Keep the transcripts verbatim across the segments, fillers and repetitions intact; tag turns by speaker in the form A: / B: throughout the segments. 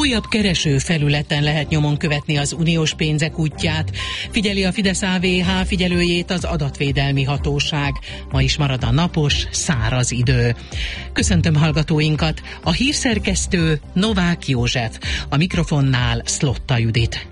A: Újabb keresőfelületen lehet nyomon követni az uniós pénzek útját. Figyeli a Fidesz á vé há figyelőjét az adatvédelmi hatóság. Ma is marad a napos, száraz idő. Köszöntöm hallgatóinkat. A hírszerkesztő Novák József. A mikrofonnál Szlotta Judit.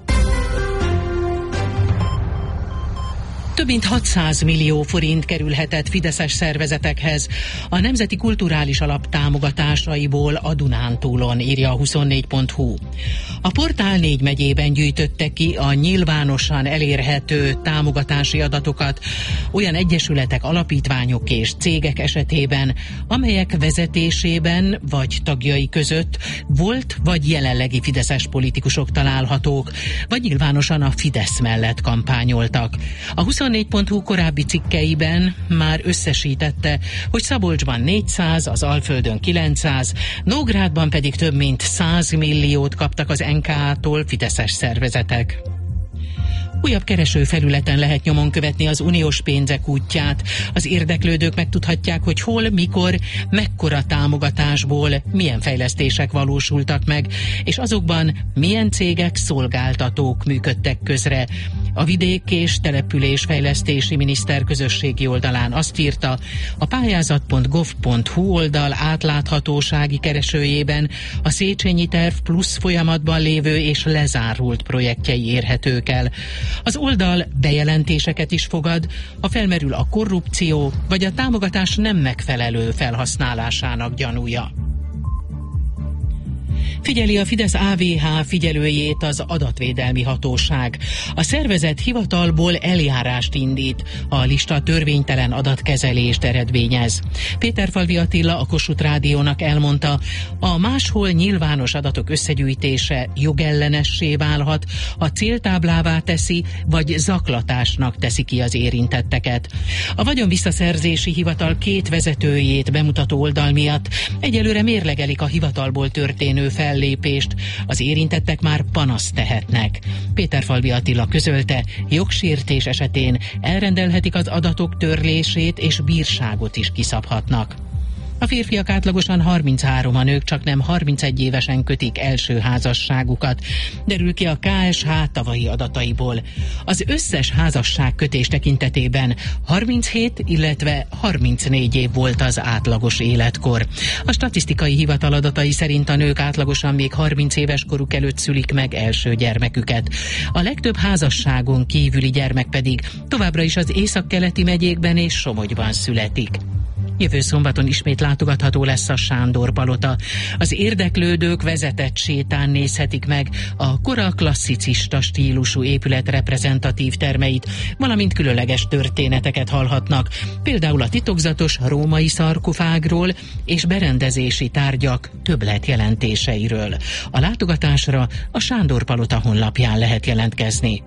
A: Több mint hatszáz millió forint kerülhetett fideszes szervezetekhez a Nemzeti Kulturális Alap támogatásaiból a Dunántúlon, írja a huszonnégy pont hú. A portál négy megyében gyűjtötte ki a nyilvánosan elérhető támogatási adatokat olyan egyesületek, alapítványok és cégek esetében, amelyek vezetésében vagy tagjai között volt vagy jelenlegi fideszes politikusok találhatók, vagy nyilvánosan a Fidesz mellett kampányoltak. A huszonnégy pont hú korábbi cikkeiben már összesítette, hogy Szabolcsban négyszáz, az Alföldön kilencszáz, Nógrádban pedig több mint száz milliót kaptak az en ká á-tól fideszes szervezetek. Újabb keresőfelületen lehet nyomon követni az uniós pénzek útját. Az érdeklődők megtudhatják, hogy hol, mikor, mekkora támogatásból milyen fejlesztések valósultak meg, és azokban milyen cégek, szolgáltatók működtek közre. A Vidék- és Településfejlesztési Miniszter közösségi oldalán azt írta, a pályázat pont gov pont hú oldal átláthatósági keresőjében a Széchenyi Terv plusz folyamatban lévő és lezárult projektjei érhetők el. Az oldal bejelentéseket is fogad, ha felmerül a korrupció vagy a támogatás nem megfelelő felhasználásának gyanúja. Figyeli a Fidesz á vé há figyelőjét az adatvédelmi hatóság. A szervezet hivatalból eljárást indít, a lista törvénytelen adatkezelést eredményez. Péterfalvi Attila a Kossuth Rádiónak elmondta, a máshol nyilvános adatok összegyűjtése jogellenessé válhat, ha céltáblává teszi, vagy zaklatásnak teszi ki az érintetteket. A vagyonvisszaszerzési hivatal két vezetőjét bemutató oldal miatt egyelőre mérlegelik a hivatalból történő fellépést, az érintettek már panaszt tehetnek. Péterfalvi Attila közölte, jogsértés esetén elrendelhetik az adatok törlését, és bírságot is kiszabhatnak. A férfiak átlagosan harminchárom, a nők csaknem harmincegy évesen kötik első házasságukat, derül ki a ká es há tavalyi adataiból. Az összes házasságkötés tekintetében harminchét, illetve harmincnégy év volt az átlagos életkor. A statisztikai hivatal adatai szerint a nők átlagosan még harminc éves koruk előtt szülik meg első gyermeküket. A legtöbb házasságon kívüli gyermek pedig továbbra is az északkeleti megyékben és Somogyban születik. Jövő szombaton ismét látogatható lesz a Sándor palota. Az érdeklődők vezetett sétán nézhetik meg a kora klasszicista stílusú épület reprezentatív termeit, valamint különleges történeteket hallhatnak, például a titokzatos római szarkofágról és berendezési tárgyak többletjelentéseiről. A látogatásra a Sándor palota honlapján lehet jelentkezni.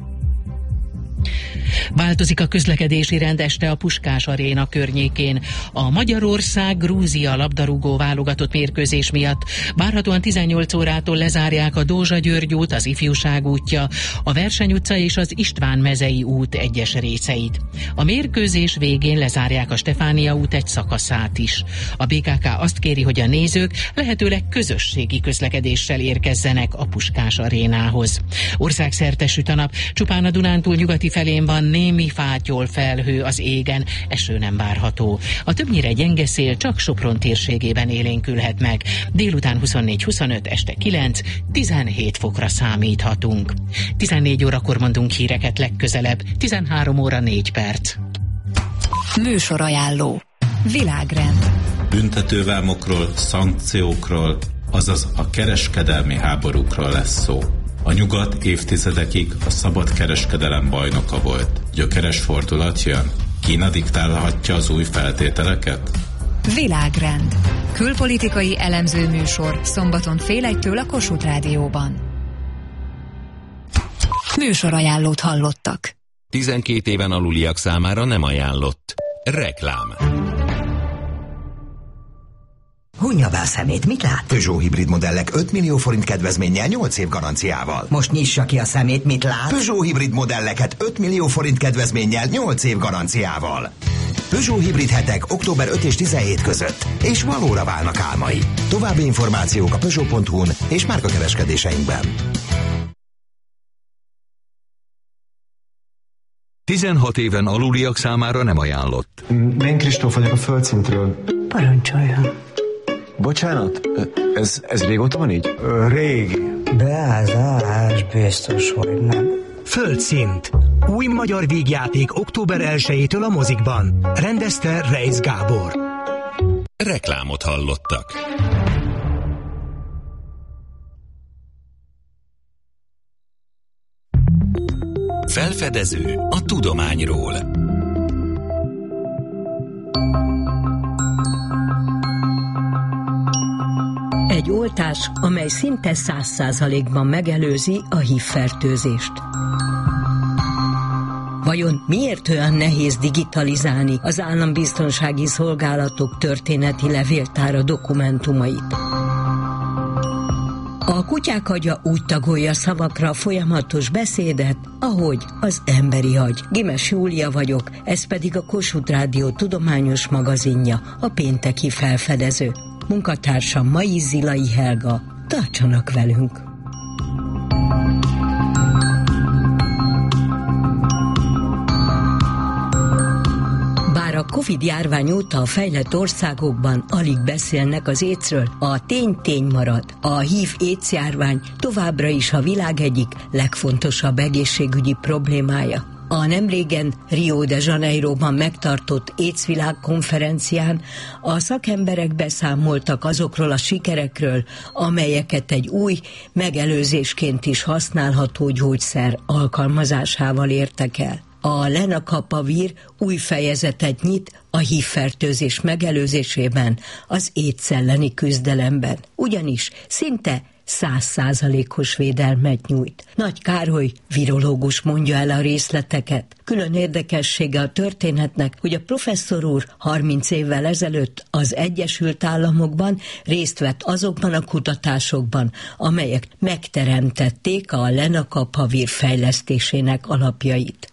A: Változik a közlekedési rend este a Puskás Aréna környékén. A Magyarország-Grúzia labdarúgó válogatott mérkőzés miatt várhatóan tizennyolc órától lezárják a Dózsa-György út, az Ifjúság útja, a Verseny utca és az István mezei út egyes részeit. A mérkőzés végén lezárják a Stefánia út egy szakaszát is. A bé ká ká azt kéri, hogy a nézők lehetőleg közösségi közlekedéssel érkezzenek a Puskás Arénához. Országszerte süt a nap, csupán a Dunántúl nyugati felén van némi fátyol felhő az égen, eső nem várható. A többnyire gyenge szél csak Sopron térségében élénkülhet meg. Délután huszonnégy huszonöt, este kilenc, tizenhét fokra számíthatunk. tizennégy órakor mondunk híreket legközelebb, tizenhárom óra négy perc.
B: Műsorajánló. Világrend.
C: Büntetővámokról, szankciókról, azaz a kereskedelmi háborúkról lesz szó. A nyugat évtizedekig a szabad kereskedelem bajnoka volt. Gyökeres fordulat jön? Kína diktálhatja az új feltételeket?
B: Világrend. Külpolitikai elemző műsor szombaton fél egytől a Kossuth Rádióban. Műsorajánlót hallottak.
D: tizenkét éven aluliak számára nem ajánlott. Reklám.
E: Hunja be a szemét, mit lát?
F: Peugeot hibrid modellek öt millió forint kedvezménnyel nyolc év garanciával.
E: Most nyissa ki a szemét, mit lát?
F: Peugeot hibrid modelleket öt millió forint kedvezménnyel nyolc év garanciával. Peugeot hibrid hetek október ötödike és tizenhetedike között, és valóra válnak álmai. További információk a Peugeot pont hu-n és márkakereskedéseinkben.
G: tizenhat éven aluliak számára nem ajánlott.
H: Én Kristóf vagyok a Földszintről.
I: Parancsoljon.
H: Bocsánat, ez, ez régóta van így?
I: Régi. Beázás, biztos, hogy nem.
J: Földszint. Új magyar vígjáték október elsejétől a mozikban. Rendezte Reis Gábor.
D: Reklámot hallottak. Felfedező a tudományról.
K: Egy oltás, amely szinte száz százalékban megelőzi a hívfertőzést. Vajon miért olyan nehéz digitalizálni az állambiztonsági szolgálatok történeti levéltára dokumentumait? A kutyák agya úgy tagolja szavakra a folyamatos beszédet, ahogy az emberi agy. Gimes Júlia vagyok, ez pedig a Kossuth Rádió tudományos magazinja, a pénteki felfedező. Munkatársam mai Zilai Helga. Tartsanak velünk! Bár a Covid-járvány óta a fejlett országokban alig beszélnek az éidzről, a tény tény marad. A hív-éidsz járvány továbbra is a világ egyik legfontosabb egészségügyi problémája. A nemrégen Rio de Janeiroban megtartott éidsz világkonferencián a szakemberek beszámoltak azokról a sikerekről, amelyeket egy új, megelőzésként is használható gyógyszer alkalmazásával értek el. A lenacapavir új fejezetet nyit a hívfertőzés megelőzésében, az éidsz elleni küzdelemben, ugyanis szinte száz százalékos védelmet nyújt. Nagy Károly virológus mondja el a részleteket. Külön érdekessége a történetnek, hogy a professzor úr harminc évvel ezelőtt az Egyesült Államokban részt vett azokban a kutatásokban, amelyek megteremtették a lenacapavir fejlesztésének alapjait.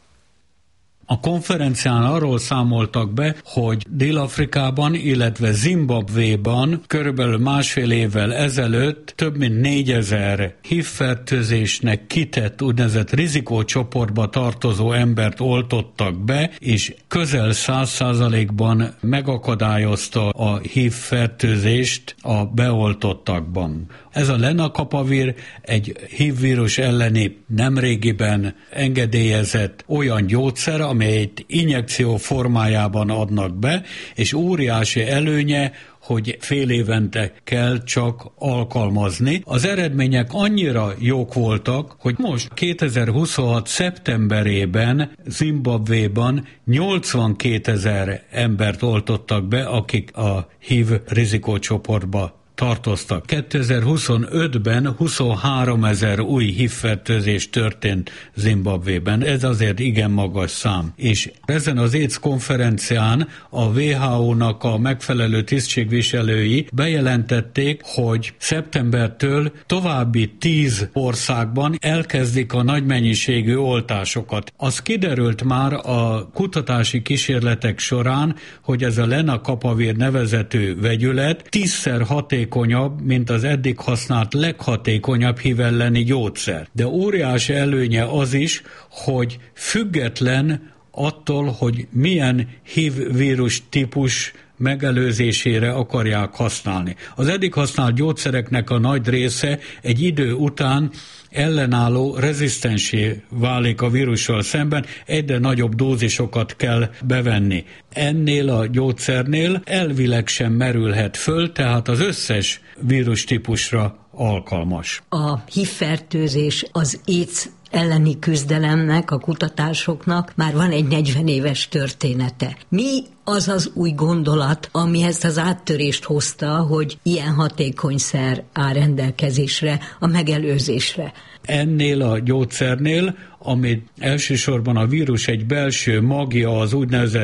L: A konferencián arról számoltak be, hogy Dél-Afrikában, illetve Zimbabvéban körülbelül másfél évvel ezelőtt több mint négyezer hívfertőzésnek kitett úgynevezett rizikócsoportba tartozó embert oltottak be, és közel száz százalékban megakadályozta a hívfertőzést a beoltottakban. Ez a lenacapavir egy hívvírus elleni nemrégiben engedélyezett olyan gyógyszer, amelyet injekció formájában adnak be, és óriási előnye, hogy fél évente kell csak alkalmazni. Az eredmények annyira jók voltak, hogy most kétezer-huszonhat szeptemberében Zimbabvéban nyolcvankétezer embert oltottak be, akik a hív rizikócsoportba tartoztak. kétezer-huszonötben huszonháromezer új hívfertőzés történt Zimbabvében. Ez azért igen magas szám. És ezen az éidsz konferencián a dupla vé há ó-nak a megfelelő tisztségviselői bejelentették, hogy szeptembertől további tíz országban elkezdik a nagy mennyiségű oltásokat. Az kiderült már a kutatási kísérletek során, hogy ez a lenacapavir nevezetű vegyület tízszer hatékonyabb, mint az eddig használt leghatékonyabb hív elleni gyógyszer. De óriási előnye az is, hogy független attól, hogy milyen hívvírus típus megelőzésére akarják használni. Az eddig használt gyógyszereknek a nagy része egy idő után ellenálló, rezisztensé válik a vírussal szemben, egyre nagyobb dózisokat kell bevenni. Ennél a gyógyszernél elvileg sem merülhet föl, tehát az összes vírustípusra alkalmas.
K: A hívfertőzés az éidsz elleni küzdelemnek, a kutatásoknak már van egy negyven éves története. Mi az az új gondolat, ami ezt az áttörést hozta, hogy ilyen hatékony szer áll rendelkezésre a megelőzésre?
L: Ennél a gyógyszernél, amit elsősorban a vírus egy belső magja, az úgynevezett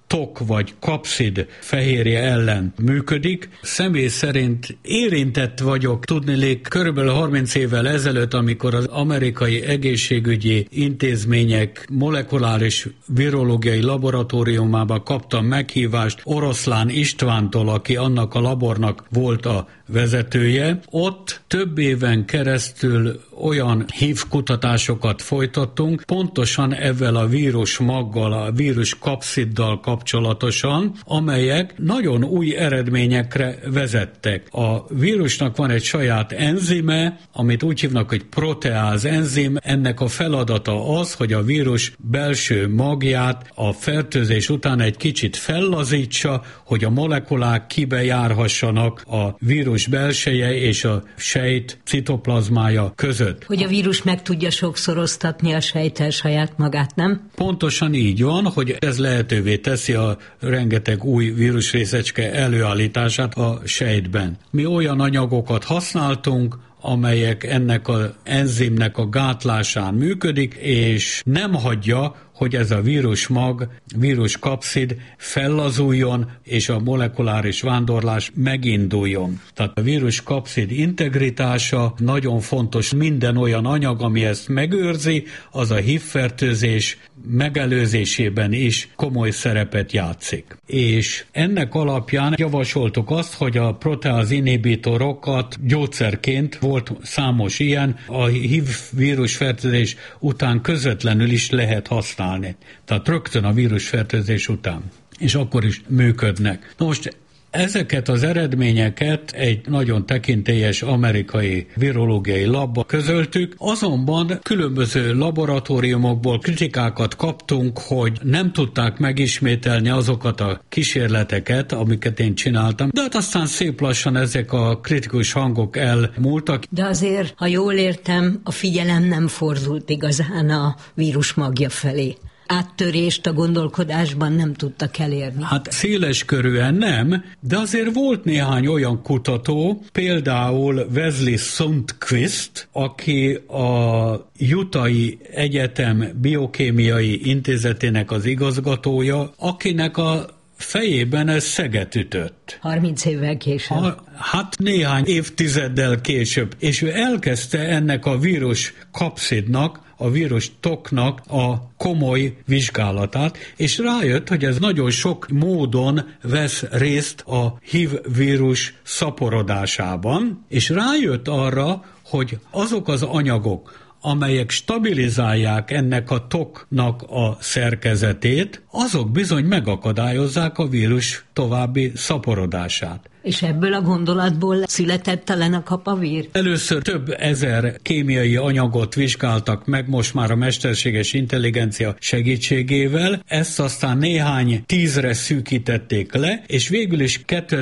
L: tok vagy kapszid fehérje ellen működik. Személy szerint érintett vagyok, tudniillik, körülbelül harminc évvel ezelőtt, amikor az amerikai egészségügyi intézmények molekuláris virológiai laboratóriumába kaptam meghívást Oroszlán Istvántól, aki annak a labornak volt a vezetője. Ott több éven keresztül olyan hív kutatásokat folytattunk, pontosan ezzel a vírus maggal, a vírus kapsziddal kapcsolatosan, amelyek nagyon új eredményekre vezettek. A vírusnak van egy saját enzime, amit úgy hívnak, hogy proteáz enzim. Ennek a feladata az, hogy a vírus belső magját a fertőzés után egy kicsit fellazítsa, hogy a molekulák kibejárhassanak a vírus belseje és a sejt citoplazmája között.
K: Hogy a vírus meg tudja sokszoroztatni a sejttel saját magát, nem?
L: Pontosan így van, hogy ez lehetővé teszi a rengeteg új vírusrészecske előállítását a sejtben. Mi olyan anyagokat használtunk, amelyek ennek az enzimnek a gátlásán működik, és nem hagyja, hogy ez a vírusmag, víruskapszid fellazuljon, és a molekuláris vándorlás meginduljon. Tehát a víruskapszid integritása nagyon fontos. Minden olyan anyag, ami ezt megőrzi, az a hívfertőzés megelőzésében is komoly szerepet játszik. És ennek alapján javasoltuk azt, hogy a proteáz inhibitorokat gyógyszerként, volt számos ilyen, a hív vírusfertőzés után közvetlenül is lehet használni. Tehát rögtön a vírusfertőzés után. És akkor is működnek. Most ezeket az eredményeket egy nagyon tekintélyes amerikai virológiai labba közöltük, azonban különböző laboratóriumokból kritikákat kaptunk, hogy nem tudták megismételni azokat a kísérleteket, amiket én csináltam, de hát aztán szép lassan ezek a kritikus hangok elmúltak.
K: De azért, ha jól értem, a figyelem nem fordult igazán a vírus magja felé. Áttörést a gondolkodásban nem tudtak elérni.
L: Hát széles körűen nem, de azért volt néhány olyan kutató, például Wesley Sundquist, aki a Utah-i Egyetem biokémiai intézetének az igazgatója, akinek a fejében ez szeget ütött.
K: harminc évvel később.
L: Ha, hát néhány évtizeddel később. És ő elkezdte ennek a vírus kapszidnak, a vírus toknak a komoly vizsgálatát, és rájött, hogy ez nagyon sok módon vesz részt a hív vírus szaporodásában, és rájött arra, hogy azok az anyagok, amelyek stabilizálják ennek a toknak a szerkezetét, azok bizony megakadályozzák a vírus további szaporodását.
K: És ebből a gondolatból született talán a kapavír?
L: Először több ezer kémiai anyagot vizsgáltak meg, most már a mesterséges intelligencia segítségével, ezt aztán néhány tízre szűkítették le, és végül is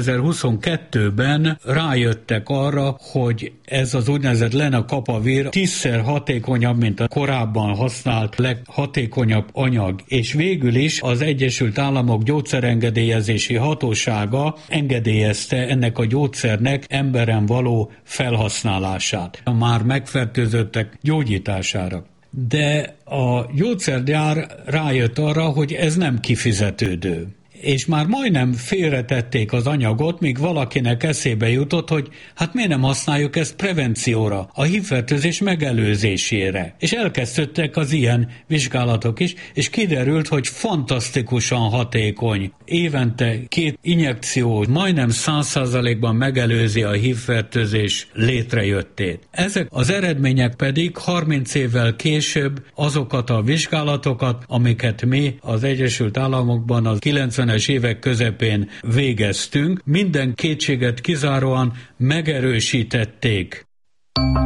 L: kétezer-huszonkettőben rájöttek arra, hogy ez az úgynevezett lenakapavír tízszer hatékonyabb, mint a korábban használt leghatékonyabb anyag, és végül is az Egyesült Államok gyógyszerengedélyezési hatósága engedélyezte ennek a gyógyszernek emberen való felhasználását, a már megfertőzöttek gyógyítására. De a gyógyszergyár rájött arra, hogy ez nem kifizetődő. És már majdnem félretették az anyagot, míg valakinek eszébe jutott, hogy hát miért nem használjuk ezt prevencióra, a hívfertőzés megelőzésére. És elkezdődtek az ilyen vizsgálatok is, és kiderült, hogy fantasztikusan hatékony. Évente két injekció majdnem száz százalékban megelőzi a hívfertőzés létrejöttét. Ezek az eredmények pedig harminc évvel később azokat a vizsgálatokat, amiket mi az Egyesült Államokban az kilencvenes évek közepén végeztünk, minden kétséget kizáróan megerősítették.